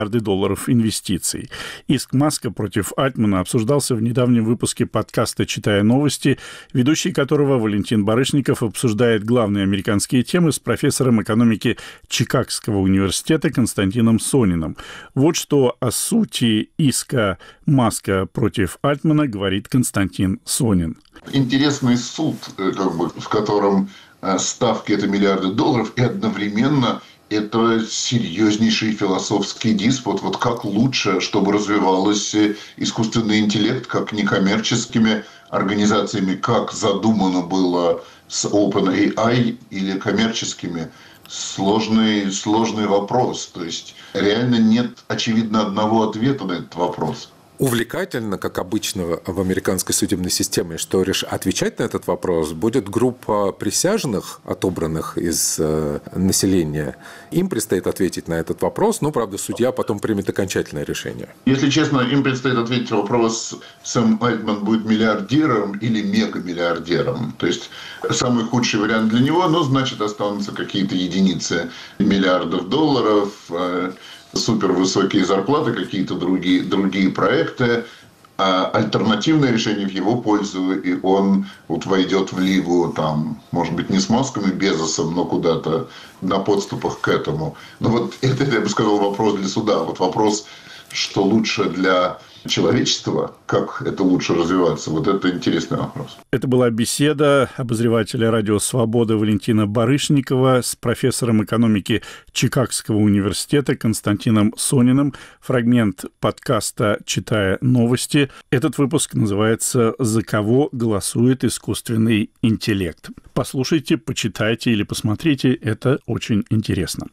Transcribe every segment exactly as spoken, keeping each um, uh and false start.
долларов инвестиций. Иск Маска против Альтмана обсуждался в недавнем выпуске подкаста «Читая новости», ведущий которого Валентин Барышников обсуждает главные американские темы с профессором экономики Чикагского университета Константином Сониным. Вот что о сути иска Маска против Альтмана говорит Константин Сонин. Интересный суд, как бы, в котором ставки – это миллиарды долларов, и одновременно это серьезнейший философский диспут. Вот как лучше, чтобы развивался искусственный интеллект, как некоммерческими организациями, как задумано было с OpenAI, или коммерческими. Сложный, сложный вопрос. То есть реально нет, очевидно, одного ответа на этот вопрос. Увлекательно, как обычно в американской судебной системе, что лишь отвечать на этот вопрос будет группа присяжных, отобранных из э, населения. Им предстоит ответить на этот вопрос, но, правда, судья потом примет окончательное решение. Если честно, им предстоит ответить на вопрос, Сэм Альтман будет миллиардером или мегамиллиардером. То есть самый худший вариант для него, но значит останутся какие-то единицы миллиардов долларов, э, супервысокие зарплаты, какие-то другие, другие проекты, а альтернативное решение в его пользу, и он вот войдет в лигу, там, может быть, не с Маском и Безосом, но куда-то на подступах к этому. Но вот это, я бы сказал, вопрос для суда. Вот вопрос, что лучше для человечества, как это лучше развиваться, вот это интересный вопрос. Это была беседа обозревателя радио «Свобода» Валентина Барышникова с профессором экономики Чикагского университета Константином Сониным. Фрагмент подкаста «Читая новости». Этот выпуск называется «За кого голосует искусственный интеллект». Послушайте, почитайте или посмотрите, это очень интересно.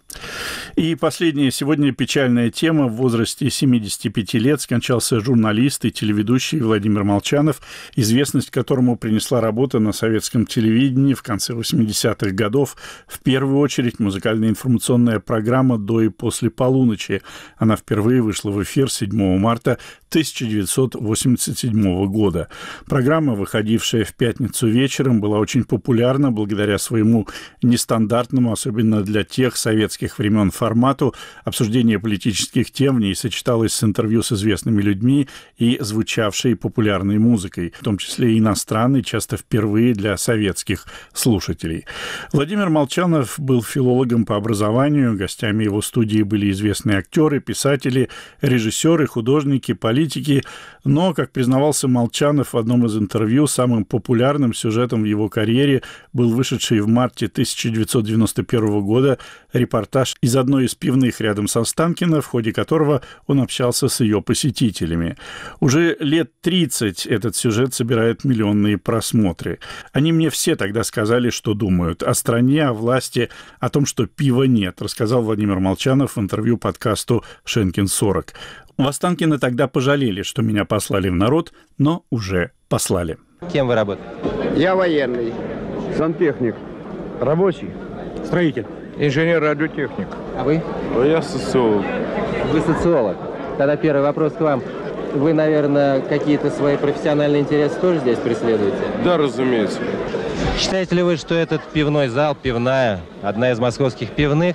И последняя сегодня печальная тема. В возрасте семидесяти пяти лет скончался журналист и телеведущий Владимир Молчанов, известность которому принесла работа на советском телевидении в конце восьмидесятых годов. В первую очередь музыкальная информационная программа «До и после полуночи». Она впервые вышла в эфир седьмого марта тысяча девятьсот восемьдесят седьмого года. Программа, выходившая в пятницу вечером, была очень популярна благодаря своему нестандартному, особенно для тех советских времен, формату. Обсуждение политических тем в ней сочеталось с интервью с известными людьми и звучавшей популярной музыкой, в том числе и иностранной, часто впервые для советских слушателей. Владимир Молчанов был филологом по образованию, гостями его студии были известные актеры, писатели, режиссеры, художники, политики, но, как признавался Молчанов в одном из интервью, самым популярным сюжетом в его карьере был вышедший в марте тысяча девятьсот девяносто первого года репортаж из одной из пивных рядом с Останкино, в ходе которого он общался с ее посетителями. Уже лет тридцать этот сюжет собирает миллионные просмотры. Они мне все тогда сказали, что думают о стране, о власти, о том, что пива нет, рассказал Владимир Молчанов в интервью подкасту «Шенкин сорок». В Останкино тогда пожалели, что меня послали в народ, но уже послали. Кем вы работаете? Я военный. Сантехник. Рабочий. Строитель. Инженер-радиотехник. А вы? А я социолог. Вы социолог. Тогда первый вопрос к вам. Вы, наверное, какие-то свои профессиональные интересы тоже здесь преследуете? Да, разумеется. Считаете ли вы, что этот пивной зал, пивная, одна из московских пивных,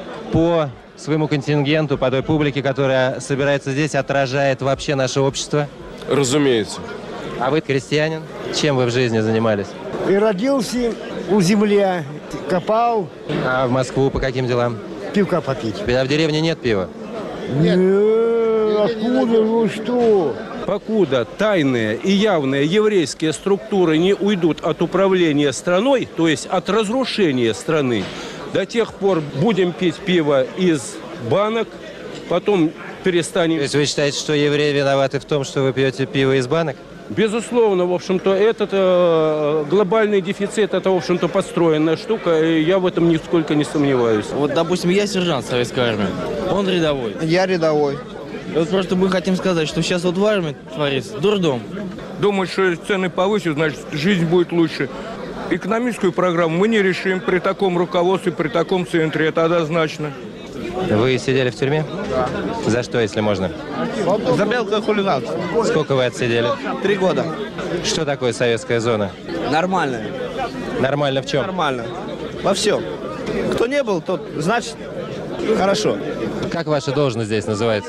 по своему контингенту, по той публике, которая собирается здесь, отражает вообще наше общество? Разумеется. А вы крестьянин? Чем вы в жизни занимались? И родился у земли, копал. А в Москву по каким делам? Пивка попить. А в деревне нет пива? Нет. Откуда, ну что? Покуда тайные и явные еврейские структуры не уйдут от управления страной, то есть от разрушения страны, до тех пор будем пить пиво из банок, потом перестанем... То есть вы считаете, что евреи виноваты в том, что вы пьете пиво из банок? Безусловно, в общем-то, этот э, глобальный дефицит, это, в общем-то, подстроенная штука, и я в этом нисколько не сомневаюсь. Вот, допустим, я сержант советской армии, он рядовой. Я рядовой. И вот просто мы хотим сказать, что сейчас вот в армии творится дурдом. Думают, что цены повысят, значит, жизнь будет лучше. Экономическую программу мы не решим при таком руководстве, при таком центре, это однозначно. Вы сидели в тюрьме? Да. За что, если можно? За мелкое хулиганство. Сколько вы отсидели? Три года. Что такое советская зона? Нормально. Нормально в чем? Нормально. Во всем. Кто не был, тот, значит, хорошо. Как ваша должность здесь называется?